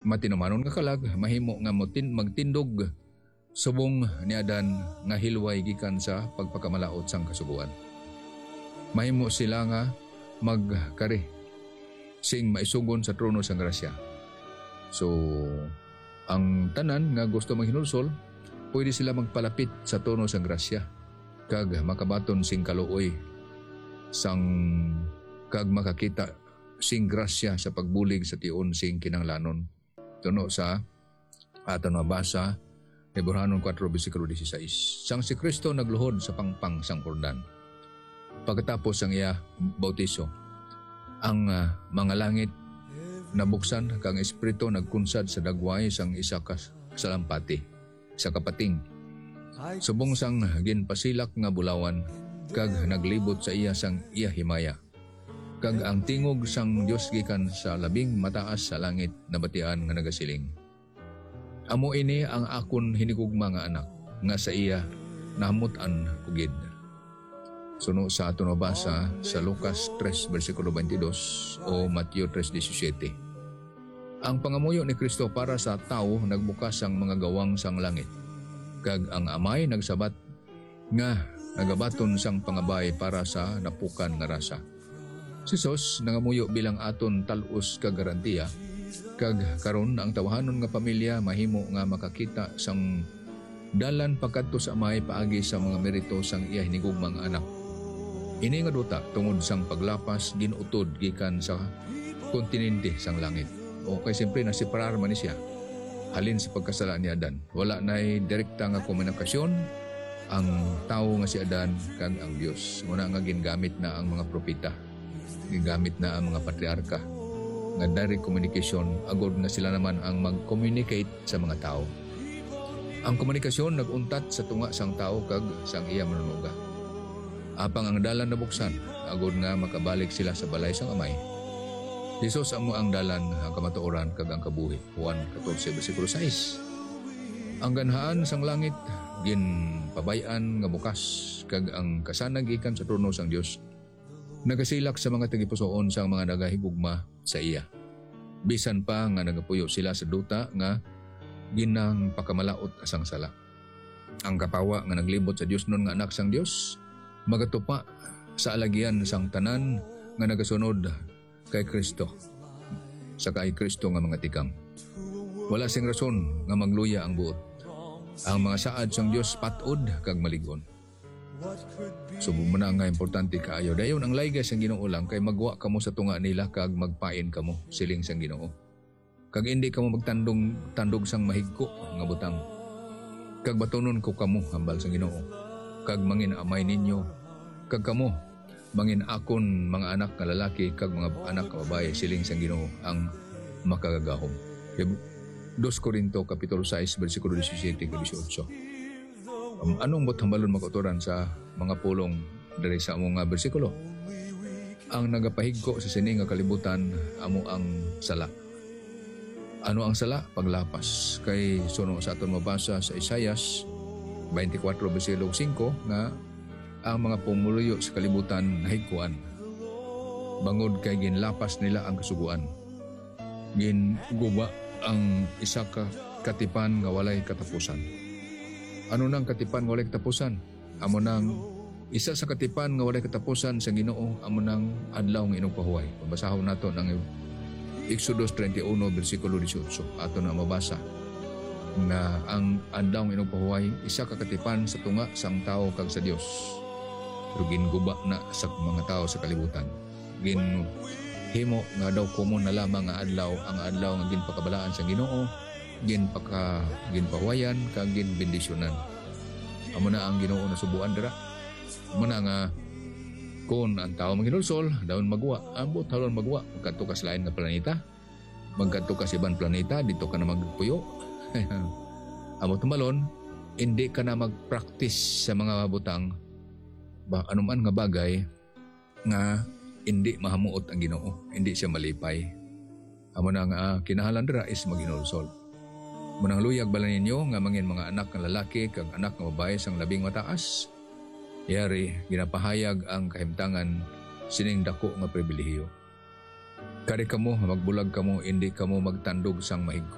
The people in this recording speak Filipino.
Matinumanon nga kalag mahimo nga magtindog subong ni Adan nga hilway gikan sa pagpakamalaot sang kasuguan. Mahimo sila nga magkari sing maisugon sa trono sang grasya. So ang tanan nga gusto maghinulsol, pwede sila magpalapit sa trono sang grasya kag makabaton sing kaluoy sang kag makakita sing grasya sa pagbulig sa tion sing kinanglanon. Tuno sa aton mabasa Hebrehanon 4 bersikulo 16. Sang si Kristo nagluhod sa pangpang sang Jordan. Pagkatapos ang iya bautiso, ang mga langit nabuksan kang espiritu nagkunsad sa dagway sang isa ka salampati sa kapating. Subong sang ginpasilak nga bulawan kag naglibot sa iya sang iya himaya. Kag ang tingog sang Dios gikan sa labing mataas sa langit nabatian nga nagasiling. Amo ini ang akon hinigugma nga anak nga sa iya nahamutan kugid. Suno sa aton mabasa sa Lucas 3 bersikulo 22 o Mateo 3:17. Ang pangamuyo ni Kristo para sa tao nagbukas ang mga gawang sang langit. Kag ang amay nagsabat nga nagabaton sang pangabay para sa napukan nga rasa. Si Jesus nangamuyo bilang aton talos kag garantiya kag karon ang tawahanon nga pamilya mahimo nga makakita sang dalan pagkadto sa amay paagi sa mga merito sang iya hinigugmang anak. Ini nga duta tungod sang paglapas ginutod gikan sa kontinente sang langit. O kay siyempre nasiparar man ni siya halin sa pagkasala ni Adan. Wala na'y direkta nga komunikasyon ang tao nga si Adan kag ang Dios. Muna nga gingamit na ang mga propeta, gingamit na ang mga patriarka nga direct communication agod nga sila naman ang mag-communicate sa mga tao. Ang komunikasyon naguntat sa tunga sang tao kag sang iya manunuga. Apang ang dalan nabuksan agod nga makabalik sila sa balay sang amay. Jesus amo ang dalan, ang kamatuoran kag ang kabuhi. Juan 14 bersikulo 6. Ang ganhaan sang langit ginpabayan nga bukas kag ang kasanag gikan sa trono sang Dios nagasilak sa mga tagipusoon sang mga nagahigugma sa iya. Bisan pa nga nagapuyo sila sa duta nga ginang pakamalaot asang sala. Ang kapawa nga naglibot sa Dios nun nga anak sang Dios magatupa sa alagyan sang tanan nga nagasunod kay Kristo sa kay Kristo nga mga tikang. Wala sing rason nga magluya ang buot. Ang mga saad sang Dios patod kag maligon. So muna nga importante kaayo. Dayon ang layga sang Ginoo lang kay magwa kamo sa tunga nila kag magpain kamo siling sang Ginoo. Kag hindi kamo magtandog sang mahigko nga butang. Kag batunon ko kamo hambal sang Ginoo. Kag mangin amay ninyo kag kamo mangin akon mga anak nga lalaki kag mga anak nga babaye siling sang Ginoo ang makagagahom. 2 Korinto kapitulo 6 bersikulo 17 ug 18. Anong hambalon makuturan sa mga pulong diri sa among bersikulo? Ang nagapahigko sa sini nga kalibutan amo ang sala. Ano ang sala? Paglapas. Kay suno sa aton mabasa sa Isaias 24 bersikulo 5 nga ang mga pumuluyo sa kalibutan nahigkuan. Bangod kay ginlapas nila ang kasuguan. Ginguba ang isa ka katipan nga walay katapusan. Ano nang katipan nga walay katapusan? Amo nang isa sa katipan nga walay katapusan sa Ginoo, amo nang adlaw nga inyong pahuway. Pabasahon nato ng Exodus 31 bersikulo 18. Ato na mabasa na ang adlaw nga inyong pahuway isa ka katipan sa tunga sang tao kag sa Dios. Pero ginguba na sa mga tao sa kalibutan. Ginhimo nga daw komon na lamang nga adlaw, ang adlaw nga ginpakabalaan sa Ginoo, ginpahuwayan kag ginbendisyonan. Amo na ang Ginoo na subuan dira. Amo na nga kun ang tao maghinulsol, dayon magwa, ambot halon magwa, magkadto ka sa lain nga planeta, magkadto ka sa ibang planeta, dito ka na magpuyo. Amo tumalon, hindi ka na mag-practice sa mga butang ba anuman nga bagay nga hindi mahamuot ang Ginoo, hindi siya malipay. Amo na nga kinahanglan dira is maghinulsol. Munang luyag bala ninyo nga mangin mga anak ng lalaki kag anak ng babae sang labing mataas. Yari ginapahayag ang kahimtangan sining dako nga pribilehiyo. Kari kamo magbulag kamo, hindi kamo magtandog sang mahigko.